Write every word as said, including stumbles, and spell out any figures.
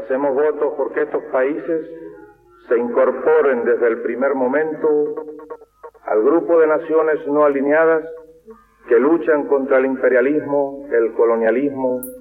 Hacemos votos porque estos países se incorporen desde el primer momento al grupo de naciones no alineadas que luchan contra el imperialismo, el colonialismo